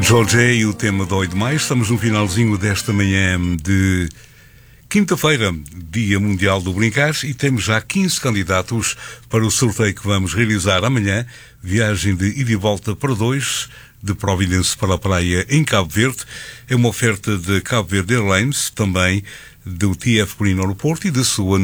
Jorge e o tema Dói Demais. Estamos no finalzinho desta manhã de quinta-feira, Dia Mundial do Brincar, e temos já 15 candidatos para o sorteio que vamos realizar amanhã. Viagem de ida e volta para dois, de Providence para a praia em Cabo Verde. É uma oferta de Cabo Verde Airlines, também do TF Green Aeroporto e da sua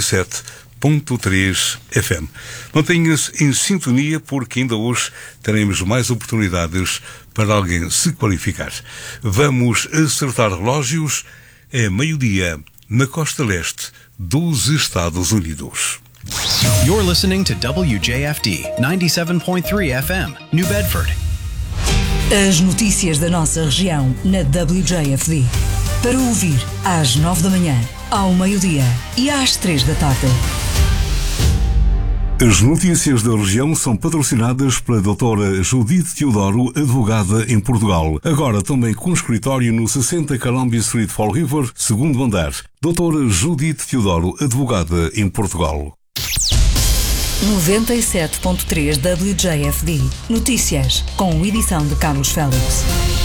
97.3 FM. Mantenha-se em sintonia, porque ainda hoje teremos mais oportunidades para alguém se qualificar. Vamos acertar relógios. É meio-dia na costa leste dos Estados Unidos. You're listening to WJFD 97.3 FM, New Bedford. As notícias da nossa região na WJFD. Para ouvir às 9 da manhã, ao meio-dia e às 3 da tarde. As notícias da região são patrocinadas pela doutora Judite Teodoro, advogada em Portugal. Agora também com escritório no 60 Columbia Street, Fall River, segundo andar. Doutora Judite Teodoro, advogada em Portugal. 97.3 WJFD. Notícias, com edição de Carlos Félix.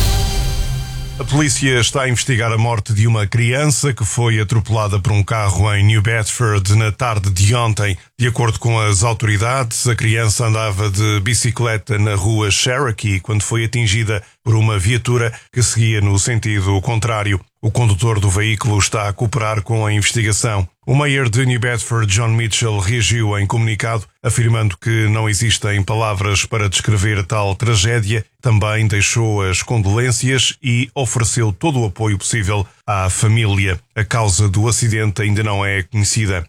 A polícia está a investigar a morte de uma criança que foi atropelada por um carro em New Bedford na tarde de ontem. De acordo com as autoridades, a criança andava de bicicleta na rua Cherokee quando foi atingida por uma viatura que seguia no sentido contrário. O condutor do veículo está a cooperar com a investigação. O mayor de New Bedford, John Mitchell, reagiu em comunicado, afirmando que não existem palavras para descrever tal tragédia. Também deixou as condolências e ofereceu todo o apoio possível à família. A causa do acidente ainda não é conhecida.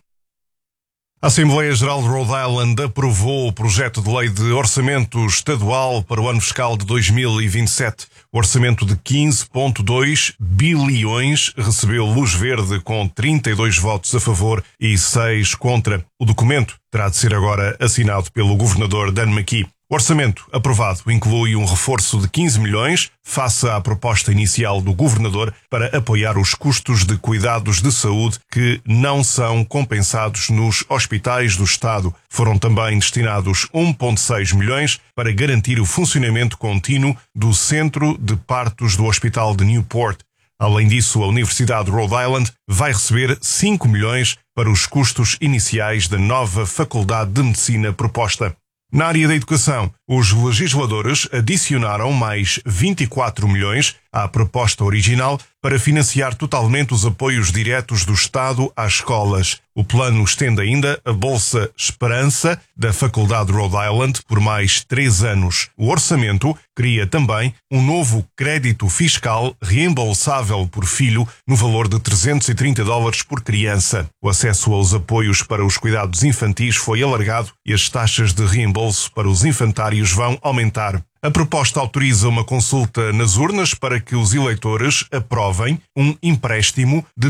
A Assembleia Geral de Rhode Island aprovou o projeto de lei de orçamento estadual para o ano fiscal de 2027. O orçamento de 15,2 bilhões recebeu luz verde com 32 votos a favor e 6 contra. O documento terá de ser agora assinado pelo governador Dan McKee. O orçamento aprovado inclui um reforço de 15 milhões face à proposta inicial do governador para apoiar os custos de cuidados de saúde que não são compensados nos hospitais do Estado. Foram também destinados 1,6 milhões para garantir o funcionamento contínuo do Centro de Partos do Hospital de Newport. Além disso, a Universidade de Rhode Island vai receber 5 milhões para os custos iniciais da nova Faculdade de Medicina proposta. Na área da educação, os legisladores adicionaram mais 24 milhões à proposta original para financiar totalmente os apoios diretos do Estado às escolas. O plano estende ainda a Bolsa Esperança da Faculdade de Rhode Island por mais 3 anos. O orçamento cria também um novo crédito fiscal reembolsável por filho no valor de $330 por criança. O acesso aos apoios para os cuidados infantis foi alargado e as taxas de reembolso para os infantários vão aumentar. A proposta autoriza uma consulta nas urnas para que os eleitores aprovem um empréstimo de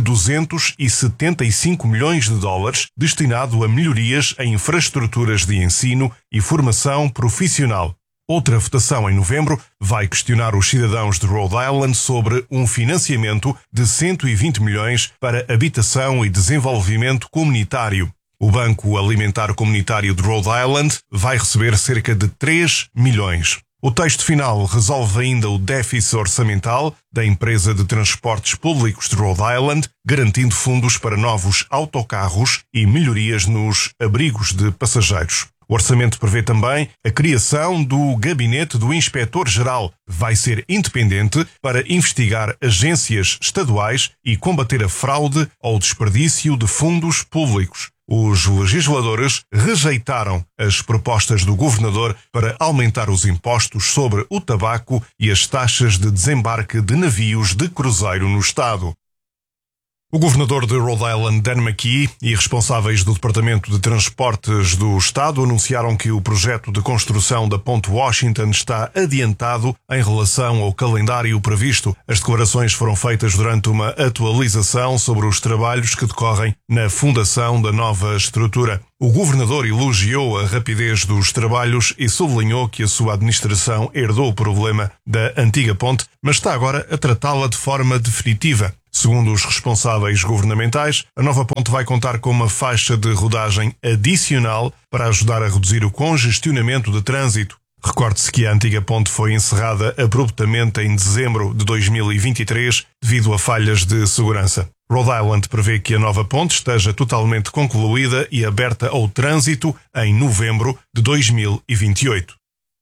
$275 milhões destinado a melhorias em infraestruturas de ensino e formação profissional. Outra votação em novembro vai questionar os cidadãos de Rhode Island sobre um financiamento de 120 milhões para habitação e desenvolvimento comunitário. O Banco Alimentar Comunitário de Rhode Island vai receber cerca de 3 milhões. O texto final resolve ainda o déficit orçamental da empresa de transportes públicos de Rhode Island, garantindo fundos para novos autocarros e melhorias nos abrigos de passageiros. O orçamento prevê também a criação do Gabinete do Inspetor-Geral. Vai ser independente para investigar agências estaduais e combater a fraude ou desperdício de fundos públicos. Os legisladores rejeitaram as propostas do governador para aumentar os impostos sobre o tabaco e as taxas de desembarque de navios de cruzeiro no estado. O governador de Rhode Island, Dan McKee, e responsáveis do Departamento de Transportes do Estado anunciaram que o projeto de construção da Ponte Washington está adiantado em relação ao calendário previsto. As declarações foram feitas durante uma atualização sobre os trabalhos que decorrem na fundação da nova estrutura. O governador elogiou a rapidez dos trabalhos e sublinhou que a sua administração herdou o problema da antiga ponte, mas está agora a tratá-la de forma definitiva. Segundo os responsáveis governamentais, a nova ponte vai contar com uma faixa de rodagem adicional para ajudar a reduzir o congestionamento de trânsito. Recorde-se que a antiga ponte foi encerrada abruptamente em dezembro de 2023 devido a falhas de segurança. Rhode Island prevê que a nova ponte esteja totalmente concluída e aberta ao trânsito em novembro de 2028.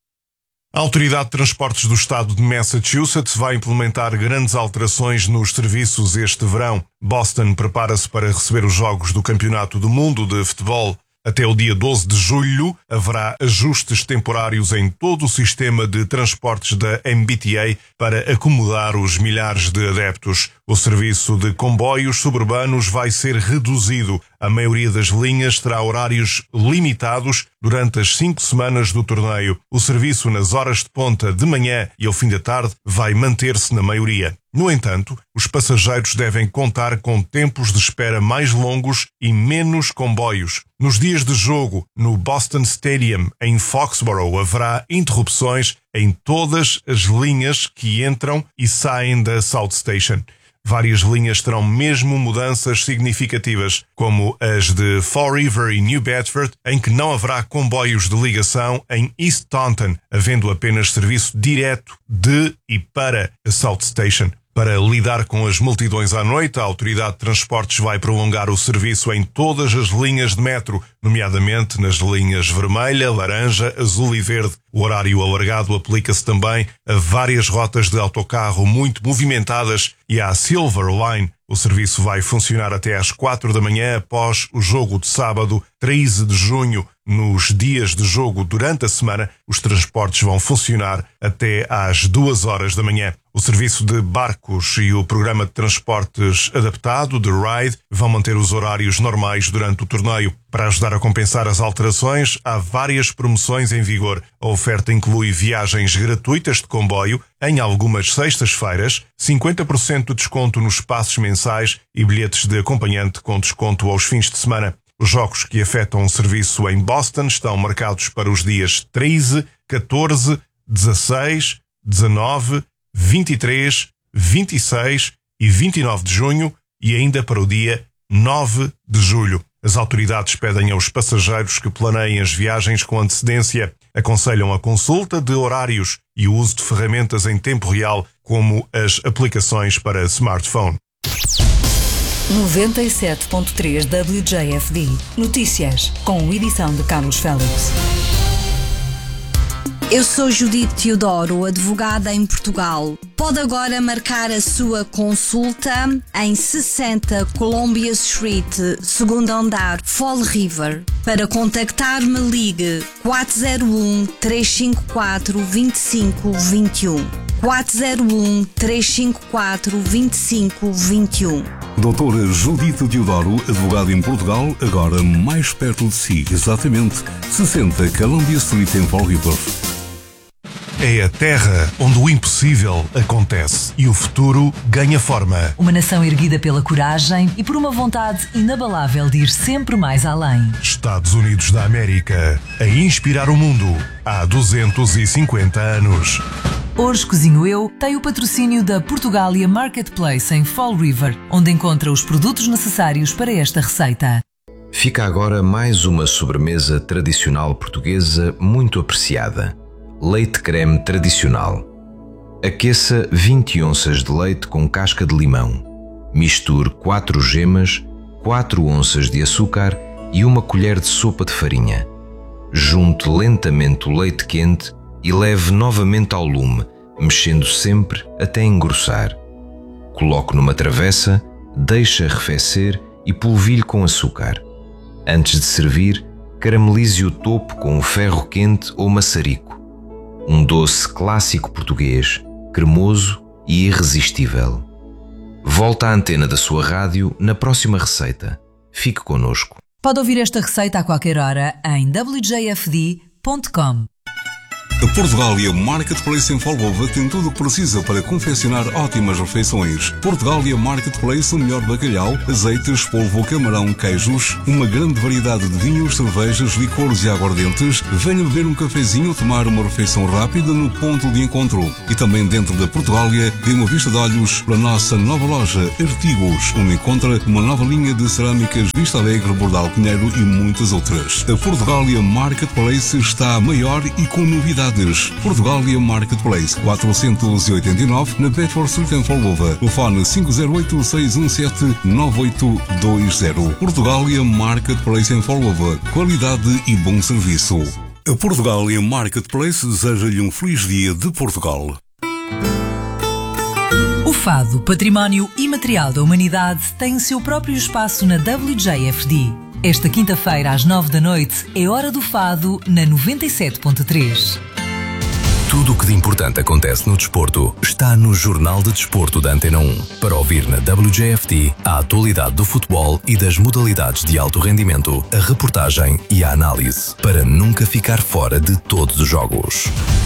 A Autoridade de Transportes do Estado de Massachusetts vai implementar grandes alterações nos serviços este verão. Boston prepara-se para receber os Jogos do Campeonato do Mundo de Futebol. Até o dia 12 de julho, haverá ajustes temporários em todo o sistema de transportes da MBTA para acomodar os milhares de adeptos. O serviço de comboios suburbanos vai ser reduzido. A maioria das linhas terá horários limitados durante as 5 semanas do torneio. O serviço nas horas de ponta de manhã e ao fim da tarde vai manter-se na maioria. No entanto, os passageiros devem contar com tempos de espera mais longos e menos comboios. Nos dias de jogo, no Boston Stadium, em Foxborough, haverá interrupções em todas as linhas que entram e saem da South Station. Várias linhas terão mesmo mudanças significativas, como as de Fall River e New Bedford, em que não haverá comboios de ligação em East Taunton, havendo apenas serviço direto de e para a South Station. Para lidar com as multidões à noite, a Autoridade de Transportes vai prolongar o serviço em todas as linhas de metro, nomeadamente nas linhas vermelha, laranja, azul e verde. O horário alargado aplica-se também a várias rotas de autocarro muito movimentadas e à Silver Line. O serviço vai funcionar até às 4 da manhã após o jogo de sábado, 13 de junho. Nos dias de jogo durante a semana, os transportes vão funcionar até às 2 horas da manhã. O serviço de barcos e o programa de transportes adaptado, de Ride, vão manter os horários normais durante o torneio. Para ajudar a compensar as alterações, há várias promoções em vigor. A oferta inclui viagens gratuitas de comboio em algumas sextas-feiras, 50% de desconto nos passes mensais e bilhetes de acompanhante com desconto aos fins de semana. Os jogos que afetam o serviço em Boston estão marcados para os dias 13, 14, 16, 19, 23, 26 e 29 de junho e ainda para o dia 9 de julho. As autoridades pedem aos passageiros que planeiem as viagens com antecedência, aconselham a consulta de horários e o uso de ferramentas em tempo real, como as aplicações para smartphone. 97.3 WJFD. Notícias, com edição de Carlos Félix. Eu sou Judite Teodoro, advogada em Portugal. Pode agora marcar a sua consulta em 60 Columbia Street, segundo andar, Fall River. Para contactar-me, ligue 401-354-2521. 401-354-2521. Doutora Judite Teodoro, advogado em Portugal, agora mais perto de si, exatamente 60 Columbia Street em Fall River. É a terra onde o impossível acontece e o futuro ganha forma. Uma nação erguida pela coragem e por uma vontade inabalável de ir sempre mais além. Estados Unidos da América, a inspirar o mundo há 250 anos. Hoje Cozinho Eu tem o patrocínio da Portugália Marketplace em Fall River, onde encontra os produtos necessários para esta receita. Fica agora mais uma sobremesa tradicional portuguesa muito apreciada. Leite creme tradicional. Aqueça 20 onças de leite com casca de limão. Misture 4 gemas, 4 onças de açúcar e uma colher de sopa de farinha. Junte lentamente o leite quente e leve novamente ao lume, mexendo sempre até engrossar. Coloque numa travessa, deixe arrefecer e polvilhe com açúcar. Antes de servir, caramelize o topo com o ferro quente ou maçarico. Um doce clássico português, cremoso e irresistível. Volta à antena da sua rádio na próxima receita. Fique connosco. Pode ouvir esta receita a qualquer hora em wjfd.com. A Portugália Marketplace em Folgova tem tudo o que precisa para confeccionar ótimas refeições. Portugália Marketplace, o melhor bacalhau, azeites, polvo, camarão, queijos, uma grande variedade de vinhos, cervejas, licores e aguardentes. Venha beber um cafezinho ou tomar uma refeição rápida no ponto de encontro. E também dentro da Portugália, dê uma vista de olhos para a nossa nova loja Artigos, onde encontra uma nova linha de cerâmicas Vista Alegre, Bordal Pinheiro e muitas outras. A Portugália Marketplace está maior e com novidades unidades. Portugália Marketplace 489 na Bedford Street em Folgova. Telefone 508-617-9820. Portugália Marketplace em Folgova. Qualidade e bom serviço. A Portugália Marketplace deseja-lhe um feliz dia de Portugal. O Fado, património imaterial da humanidade, tem o seu próprio espaço na WJFD. Esta quinta-feira, às 9 da noite, é Hora do Fado, na 97.3. Tudo o que de importante acontece no desporto está no Jornal de Desporto da Antena 1. Para ouvir na WJFD a atualidade do futebol e das modalidades de alto rendimento, a reportagem e a análise, para nunca ficar fora de todos os jogos.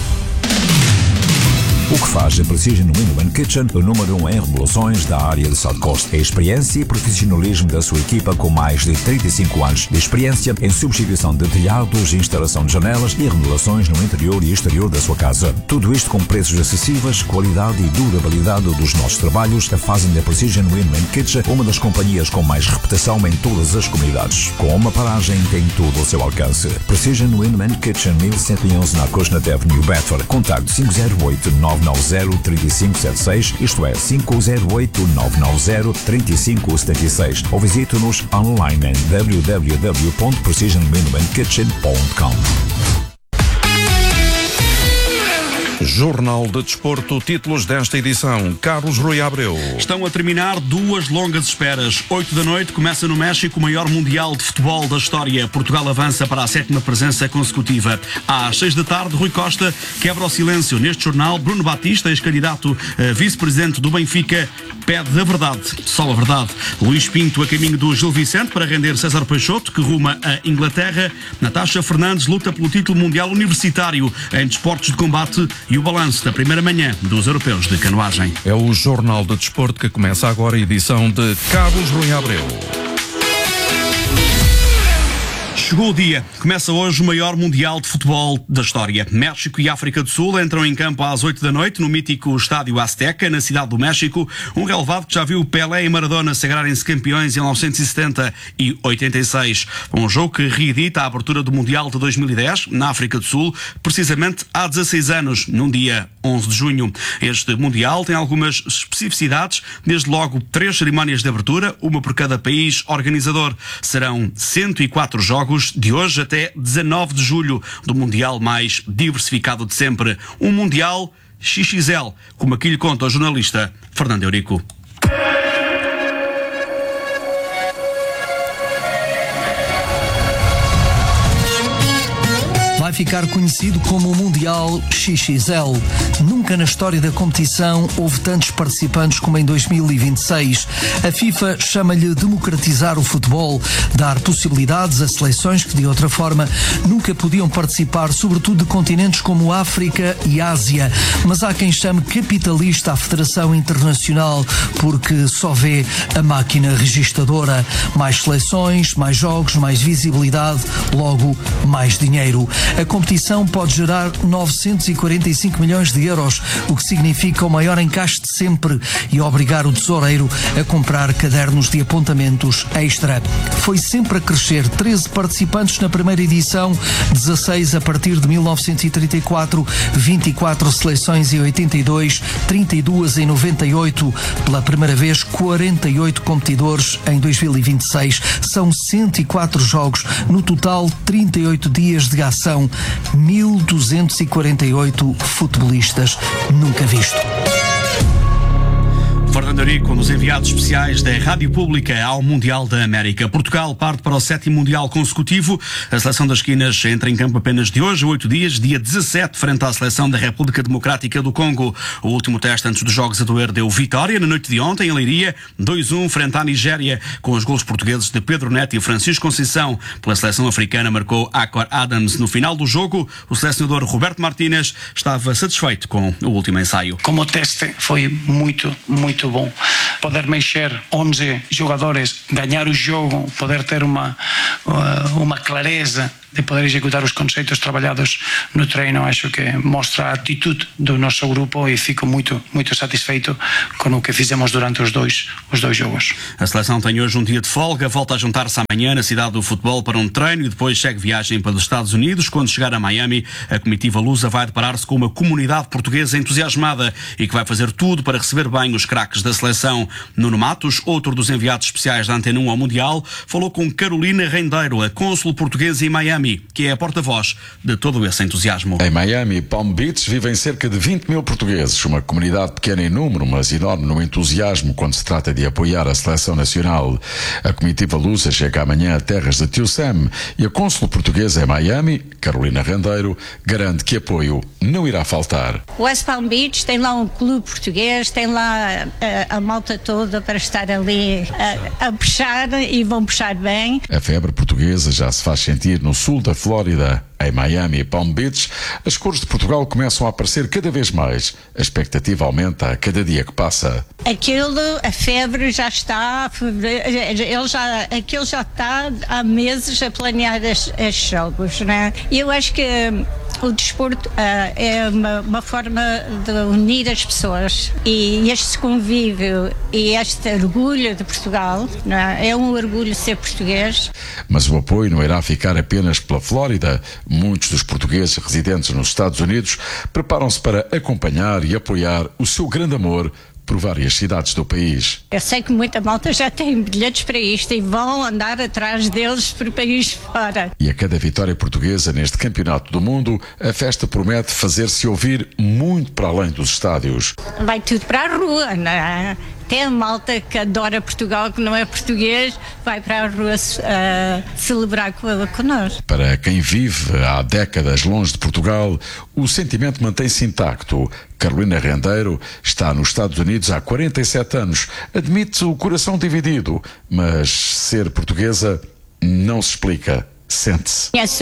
O que faz a Precision Window & Kitchen o número 1 em remodelações da área de South Coast é a experiência e profissionalismo da sua equipa com mais de 35 anos de experiência em substituição de telhados, instalação de janelas e remodelações no interior e exterior da sua casa. Tudo isto com preços acessíveis, qualidade e durabilidade dos nossos trabalhos a fazem da Precision Window & Kitchen uma das companhias com mais reputação em todas as comunidades. Com uma paragem tem tudo ao seu alcance. Precision Window & Kitchen 1111 na Cosnat Avenue, Bedford. Contacto 508-990-3576, isto é, 508-990-3576, ou visite-nos online em www.precisionwindowandkitchen.com. Jornal de Desporto, títulos desta edição. Carlos Rui Abreu. Estão a terminar duas longas esperas. 8 da noite começa no México o maior mundial de futebol da história. Portugal avança para a 7ª presença consecutiva. Às 6 da tarde, Rui Costa quebra o silêncio. Neste jornal, Bruno Batista, ex-candidato a vice-presidente do Benfica, pede a verdade, só a verdade. Luís Pinto a caminho do Gil Vicente para render César Peixoto, que ruma a Inglaterra. Natasha Fernandes luta pelo título mundial universitário em desportos de combate e o balanço da primeira manhã dos europeus de canoagem. É o Jornal de Desporto que começa agora a edição de Carlos Rui Abreu. Chegou o dia. Começa hoje o maior mundial de futebol da história. México e África do Sul entram em campo às 8 da noite no mítico Estádio Azteca, na cidade do México. Um relevado que já viu Pelé e Maradona sagrarem-se campeões em 1970 e 86. Um jogo que reedita a abertura do Mundial de 2010, na África do Sul, precisamente há 16 anos, num dia 11 de junho. Este Mundial tem algumas especificidades, desde logo 3 cerimónias de abertura, uma por cada país organizador. Serão 104 jogos de hoje até 19 de julho, do Mundial mais diversificado de sempre. Um Mundial XXL, como aqui lhe conta o jornalista Fernando Eurico. Vai ficar conhecido como o Mundial XXL. Nunca na história da competição houve tantos participantes como em 2026. A FIFA chama-lhe democratizar o futebol, dar possibilidades a seleções que de outra forma nunca podiam participar, sobretudo de continentes como África e Ásia. Mas há quem chame capitalista a Federação Internacional, porque só vê a máquina registradora. Mais seleções, mais jogos, mais visibilidade, logo mais dinheiro. A competição pode gerar 945 milhões de euros, o que significa o maior encaixe de sempre, e obrigar o tesoureiro a comprar cadernos de apontamentos extra. Foi sempre a crescer. 13 participantes na primeira edição, 16 a partir de 1934, 24 seleções em 82, 32 em 98, pela primeira vez 48 competidores em 2026. São 104 jogos, no total 38 dias de ação, 1248 futebolistas, nunca visto. Fernando Eurico, nos enviados especiais da Rádio Pública ao Mundial da América. Portugal parte para o 7º Mundial consecutivo. A seleção das esquinas entra em campo apenas de hoje, 8 dias, dia 17, frente à seleção da República Democrática do Congo. O último teste antes dos Jogos a doer deu vitória na noite de ontem, em Leiria, 2-1 frente à Nigéria, com os golos portugueses de Pedro Neto e Francisco Conceição. Pela seleção africana marcou Akor Adams. No final do jogo, o selecionador Roberto Martínez estava satisfeito com o último ensaio. Como teste foi muito bom. Poder mexer 11 jogadores, ganhar o jogo, poder ter uma clareza de poder executar os conceitos trabalhados no treino. Acho que mostra a atitude do nosso grupo e fico muito satisfeito com o que fizemos durante os dois jogos. A seleção tem hoje um dia de folga, volta a juntar-se amanhã na cidade do futebol para um treino e depois segue viagem para os Estados Unidos. Quando chegar a Miami, a comitiva lusa vai deparar-se com uma comunidade portuguesa entusiasmada e que vai fazer tudo para receber bem os craques da seleção. Nuno Matos, outro dos enviados especiais da Antena 1 ao Mundial, falou com Carolina Rendeiro, a cônsul portuguesa em Miami, que é a porta-voz de todo esse entusiasmo. Em Miami, Palm Beach, vivem cerca de 20 mil portugueses, uma comunidade pequena em número, mas enorme no entusiasmo quando se trata de apoiar a seleção nacional. A comitiva lusa chega amanhã a terras de Tio Sam e a cônsul portuguesa em Miami, Carolina Rendeiro, garante que apoio não irá faltar. West Palm Beach tem lá um clube português, tem lá a malta toda para estar ali a puxar e vão puxar bem. A febre portuguesa já se faz sentir no sul da Flórida. Em Miami e Palm Beach, as cores de Portugal começam a aparecer cada vez mais. A expectativa aumenta a cada dia que passa. A febre já está, aquilo já está há meses a planear os jogos, né? E eu acho que o desporto é uma forma de unir as pessoas e este convívio e este orgulho de Portugal, não é? É um orgulho ser português. Mas o apoio não irá ficar apenas pela Flórida. Muitos dos portugueses residentes nos Estados Unidos preparam-se para acompanhar e apoiar o seu grande amor por várias cidades do país. Eu sei que muita malta já tem bilhetes para isto e vão andar atrás deles por país fora. E a cada vitória portuguesa neste campeonato do mundo, a festa promete fazer-se ouvir muito para além dos estádios. Vai tudo para a rua, não é? Tem a malta que adora Portugal, que não é português, vai para a rua celebrar connosco. Para quem vive há décadas longe de Portugal, o sentimento mantém-se intacto. Carolina Rendeiro está nos Estados Unidos há 47 anos. Admite o coração dividido, mas ser portuguesa não se explica. Sente-se. Conheço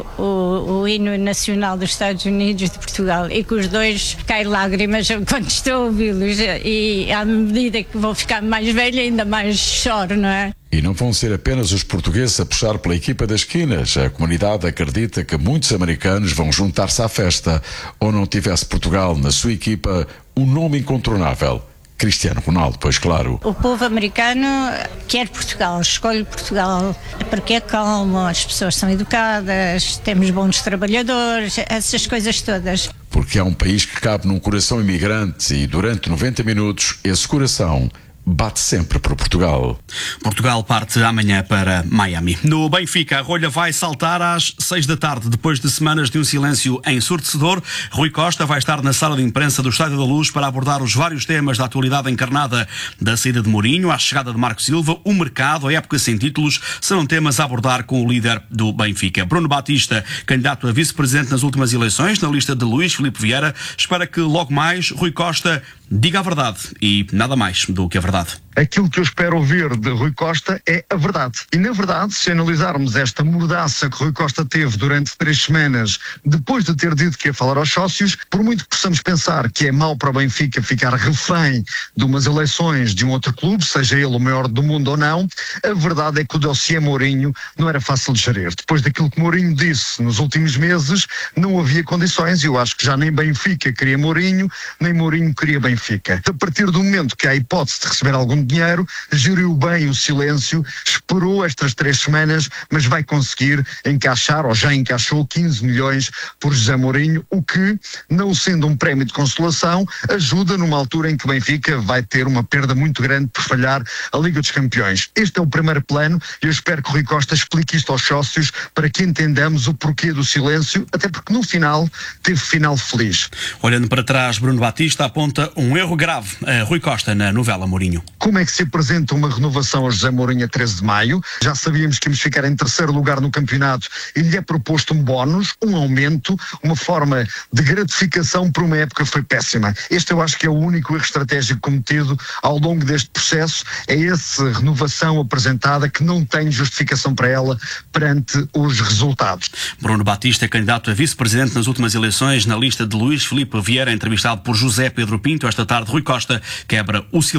o hino nacional dos Estados Unidos e de Portugal e com os dois caem lágrimas quando estou a ouvi-los e à medida que vou ficar mais velha ainda mais choro, não é? E não vão ser apenas os portugueses a puxar pela equipa das esquinas. A comunidade acredita que muitos americanos vão juntar-se à festa ou não tivesse Portugal na sua equipa um nome incontornável. Cristiano Ronaldo, pois claro. O povo americano quer Portugal, escolhe Portugal, porque é calmo, as pessoas são educadas, temos bons trabalhadores, essas coisas todas. Porque é um país que cabe num coração imigrante e durante 90 minutos esse coração bate sempre por Portugal. Portugal parte amanhã para Miami. No Benfica, a rolha vai saltar às 6 da tarde. Depois de semanas de um silêncio ensurdecedor, Rui Costa vai estar na sala de imprensa do Estádio da Luz para abordar os vários temas da atualidade encarnada. Da saída de Mourinho à chegada de Marco Silva, o mercado, a época sem títulos, serão temas a abordar com o líder do Benfica. Bruno Batista, candidato a vice-presidente nas últimas eleições, na lista de Luís Filipe Vieira, espera que logo mais Rui Costa diga a verdade e nada mais do que a verdade. Aquilo que eu espero ouvir de Rui Costa é a verdade. E na verdade, se analisarmos esta mordaça que Rui Costa teve durante 3 semanas, depois de ter dito que ia falar aos sócios, por muito que possamos pensar que é mau para o Benfica ficar refém de umas eleições de um outro clube, seja ele o maior do mundo ou não, a verdade é que o dossiê Mourinho não era fácil de gerir. Depois daquilo que Mourinho disse nos últimos meses, não havia condições, e eu acho que já nem Benfica queria Mourinho, nem Mourinho queria Benfica. A partir do momento que há a hipótese de receber algum dinheiro, geriu bem o silêncio, esperou estas 3 semanas, mas vai conseguir encaixar, ou já encaixou 15 milhões por José Mourinho, o que, não sendo um prémio de consolação, ajuda numa altura em que o Benfica vai ter uma perda muito grande por falhar a Liga dos Campeões. Este é o primeiro plano e eu espero que o Rui Costa explique isto aos sócios para que entendamos o porquê do silêncio, até porque no final teve final feliz. Olhando para trás, Bruno Batista aponta um erro grave a Rui Costa na novela Mourinho. Como é que se apresenta uma renovação a José Mourinho a 13 de maio? Já sabíamos que íamos ficar em 3º lugar no campeonato e lhe é proposto um bónus, um aumento, uma forma de gratificação por uma época que foi péssima. Este eu acho que é o único erro estratégico cometido ao longo deste processo, é essa renovação apresentada que não tem justificação para ela perante os resultados. Bruno Batista, candidato a vice-presidente nas últimas eleições, na lista de Luís Filipe Vieira, entrevistado por José Pedro Pinto. Esta tarde, Rui Costa quebra o silêncio em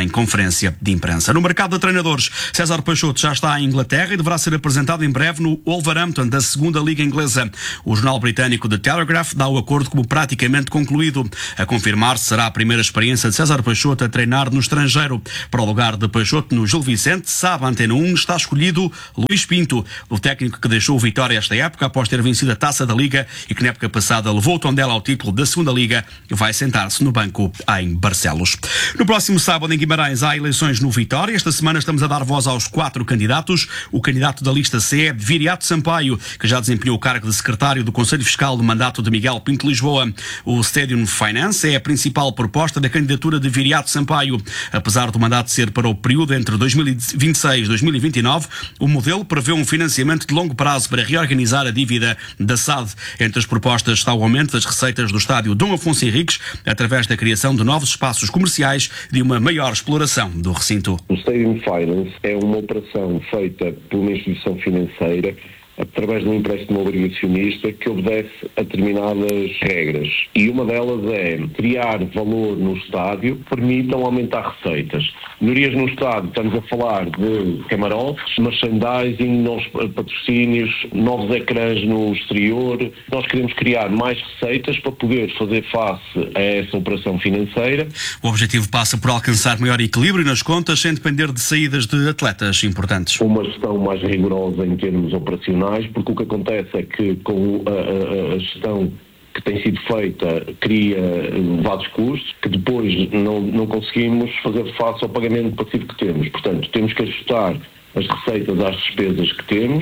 em conferência de imprensa. No mercado de treinadores, César Peixoto já está em Inglaterra e deverá ser apresentado em breve no Wolverhampton, da segunda Liga Inglesa. O jornal britânico The Telegraph dá o acordo como praticamente concluído. A confirmar-se será a primeira experiência de César Peixoto a treinar no estrangeiro. Para o lugar de Peixoto no Gil Vicente, sabe a Antena 1, está escolhido Luís Pinto, o técnico que deixou o Vitória esta época após ter vencido a Taça da Liga e que na época passada levou o Tondela ao título da segunda Liga, vai sentar-se no banco em Barcelos. No próximo sábado em Guimarães há eleições no Vitória. Esta semana estamos a dar voz aos 4 candidatos. O candidato da lista C é Viriato Sampaio, que já desempenhou o cargo de secretário do Conselho Fiscal do mandato de Miguel Pinto de Lisboa. O Stadium Finance é a principal proposta da candidatura de Viriato Sampaio. Apesar do mandato ser para o período entre 2026 e 2029, o modelo prevê um financiamento de longo prazo para reorganizar a dívida da SAD. Entre as propostas está o aumento das receitas do estádio Dom Afonso Henriques, através da criação de novos espaços comerciais e de uma maior exploração do recinto. O Stadium Finance é uma operação feita por uma instituição financeira através de um empréstimo obrigacionista que obedece a determinadas regras. E uma delas é criar valor no estádio que permitam aumentar receitas. Melhorias no estádio, estamos a falar de camarotes, merchandising, novos patrocínios, novos ecrãs no exterior. Nós queremos criar mais receitas para poder fazer face a essa operação financeira. O objetivo passa por alcançar maior equilíbrio nas contas sem depender de saídas de atletas importantes. Uma gestão mais rigorosa em termos operacionais, porque o que acontece é que com a gestão que tem sido feita cria elevados custos que depois não conseguimos fazer face ao pagamento passivo que temos. Portanto, temos que ajustar as receitas às despesas que temos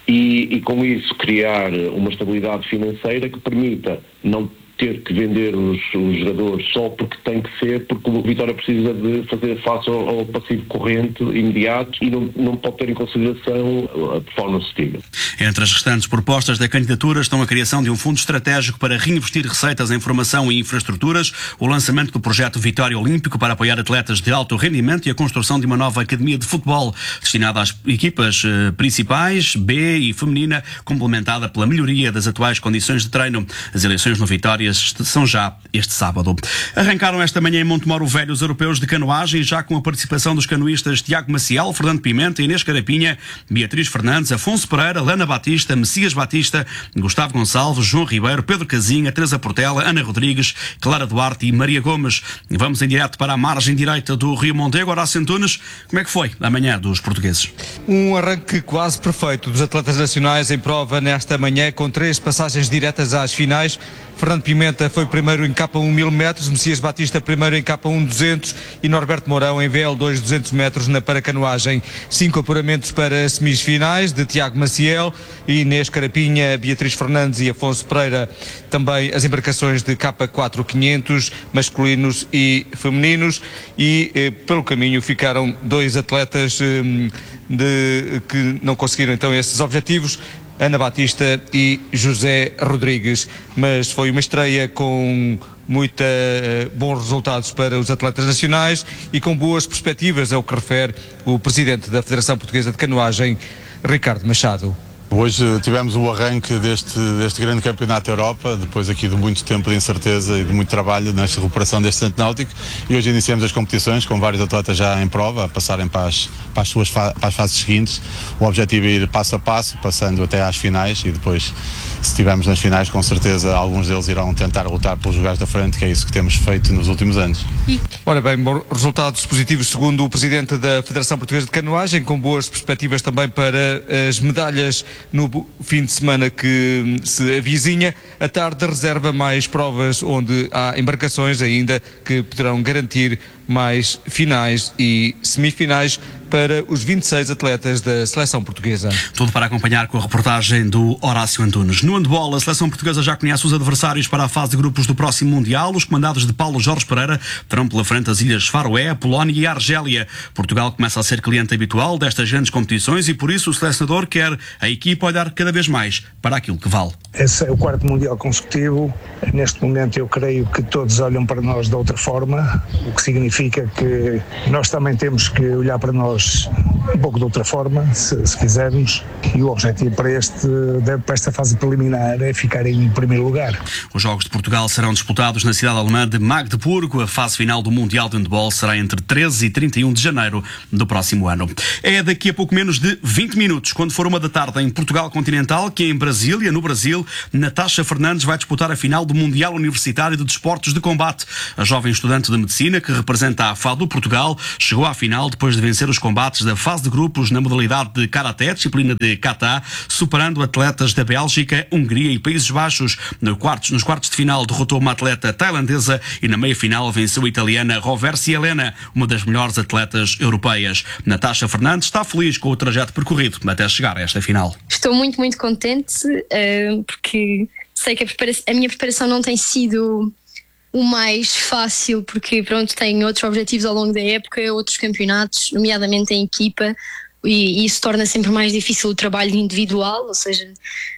e com isso criar uma estabilidade financeira que permita não ter que vender os jogadores só porque tem que ser, porque o Vitória precisa de fazer face ao passivo corrente imediato e não pode ter em consideração a performance futura. Entre as restantes propostas da candidatura estão a criação de um fundo estratégico para reinvestir receitas em formação e infraestruturas, o lançamento do projeto Vitória Olímpico para apoiar atletas de alto rendimento e a construção de uma nova academia de futebol destinada às equipas principais, B e feminina, complementada pela melhoria das atuais condições de treino. As eleições no Vitória são já este sábado. Arrancaram esta manhã em Montemoro Velho os europeus de canoagem, já com a participação dos canoístas Tiago Maciel, Fernando Pimenta, Inês Carapinha, Beatriz Fernandes, Afonso Pereira, Lana Batista, Messias Batista, Gustavo Gonçalves, João Ribeiro, Pedro Casinha, Teresa Portela, Ana Rodrigues, Clara Duarte e Maria Gomes. Vamos em direto para a margem direita do Rio Mondego. Horácio Antunes, como é que foi a manhã dos portugueses? Um arranque quase perfeito dos atletas nacionais em prova nesta manhã, com 3 passagens diretas às finais. Fernando Pimenta foi primeiro em K1 1000 metros, Messias Batista primeiro em K1 200 e Norberto Mourão em VL2 200 metros na paracanoagem. 5 apuramentos para as semifinais de Tiago Maciel, Inês Carapinha, Beatriz Fernandes e Afonso Pereira. Também as embarcações de K4 500, masculinos e femininos, e pelo caminho ficaram 2 atletas que não conseguiram então esses objetivos, Ana Batista e José Rodrigues, mas foi uma estreia com bons resultados para os atletas nacionais e com boas perspectivas, é o que refere o presidente da Federação Portuguesa de Canoagem, Ricardo Machado. Hoje tivemos o arranque deste grande campeonato da Europa, depois aqui de muito tempo de incerteza e de muito trabalho nesta recuperação deste centro náutico, e hoje iniciamos as competições com vários atletas já em prova, a passarem para as fases seguintes. O objetivo é ir passo a passo, passando até às finais, e depois, se estivermos nas finais, com certeza alguns deles irão tentar lutar pelos lugares da frente, que é isso que temos feito nos últimos anos. Ora bem, resultados positivos segundo o presidente da Federação Portuguesa de Canoagem, com boas perspectivas também para as medalhas no fim de semana que se avizinha. À tarde reserva mais provas onde há embarcações ainda que poderão garantir mais finais e semifinais para os 26 atletas da seleção portuguesa. Tudo para acompanhar com a reportagem do Horácio Antunes. No handball, a seleção portuguesa já conhece os adversários para a fase de grupos do próximo Mundial. Os comandados de Paulo Jorge Pereira terão pela frente as Ilhas Faroé, a Polónia e a Argélia. Portugal começa a ser cliente habitual destas grandes competições e por isso o selecionador quer a equipa olhar cada vez mais para aquilo que vale. Esse é o 4º Mundial consecutivo. Neste momento eu creio que todos olham para nós de outra forma, o que significa que nós também temos que olhar para nós um pouco de outra forma, se quisermos, e o objetivo para esta fase preliminar é ficar em primeiro lugar. Os Jogos de Portugal serão disputados na cidade alemã de Magdeburgo. A fase final do Mundial de Handball será entre 13 e 31 de janeiro do próximo ano. É daqui a pouco menos de 20 minutos, quando for 1 da tarde em Portugal Continental, que em Brasília, no Brasil, Natasha Fernandes vai disputar a final do Mundial Universitário de Desportos de Combate. A jovem estudante de medicina, que representa a FADU Portugal, chegou à final depois de vencer os combates da fase de grupos na modalidade de Karaté, disciplina de Kata, superando atletas da Bélgica, Hungria e Países Baixos. Nos quartos de final derrotou uma atleta tailandesa e na meia-final venceu a italiana Roversi Helena, uma das melhores atletas europeias. Natasha Fernandes está feliz com o trajeto percorrido até chegar a esta final. Estou muito, muito contente porque sei que a minha preparação não tem sido o mais fácil, porque pronto, tenho outros objetivos ao longo da época, outros campeonatos, nomeadamente em equipa, e isso torna sempre mais difícil o trabalho individual, ou seja,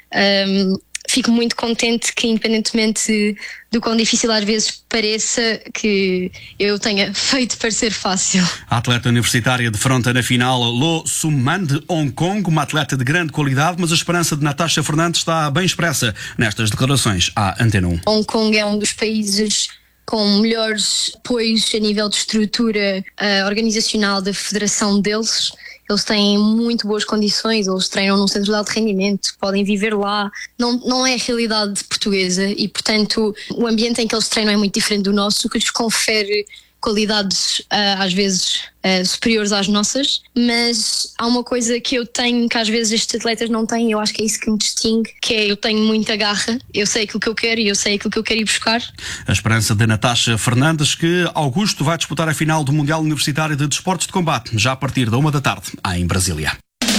fico muito contente que, independentemente do quão difícil às vezes pareça, que eu tenha feito parecer fácil. A atleta universitária defronta na final Lo Sum-man de Hong Kong, uma atleta de grande qualidade, mas a esperança de Natasha Fernandes está bem expressa nestas declarações à Antena 1. Hong Kong é um dos países com melhores apoios a nível de estrutura organizacional da federação deles. Eles têm muito boas condições, eles treinam num centro de alto rendimento, podem viver lá. Não é a realidade portuguesa e, portanto, o ambiente em que eles treinam é muito diferente do nosso, o que lhes confere qualidades às vezes superiores às nossas, mas há uma coisa que eu tenho que às vezes estes atletas não têm, eu acho que é isso que me distingue, que é eu tenho muita garra, eu sei aquilo que eu quero e eu sei aquilo que eu quero ir buscar. A esperança de Natasha Fernandes, que Augusto vai disputar a final do Mundial Universitário de Desportos de Combate, já a partir da 1 da tarde, em Brasília.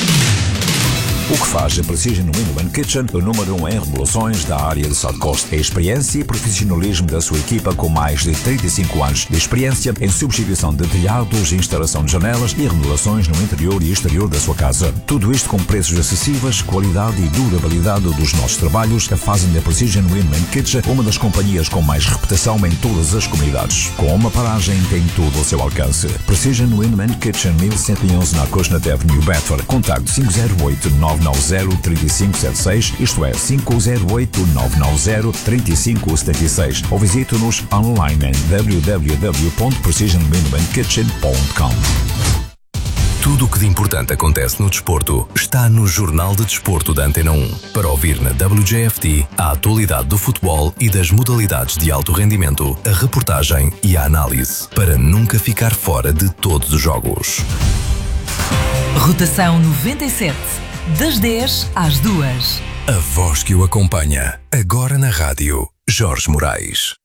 O que faz a Precision Window Kitchen o número 1 em remodelações da área de South Coast. É a experiência e profissionalismo da sua equipa com mais de 35 anos de experiência em substituição de telhados, instalação de janelas e remodelações no interior e exterior da sua casa. Tudo isto com preços acessíveis, qualidade e durabilidade dos nossos trabalhos fazem da Precision Window Kitchen uma das companhias com mais reputação em todas as comunidades. Com uma paragem tem tudo ao seu alcance. Precision Window Kitchen 1111 na Acushnet Avenue, Bedford. Contacto 508-990-3576, isto é 508-990-3576, ou visite-nos online em www.precisionwindowkitchen.com. Tudo o que de importante acontece no desporto está no Jornal de Desporto da Antena 1. Para ouvir na WJFT a atualidade do futebol e das modalidades de alto rendimento, a reportagem e a análise, para nunca ficar fora de todos os jogos. Rotação 97. Das 10 às 2. A voz que o acompanha. Agora na rádio, Jorge Moraes.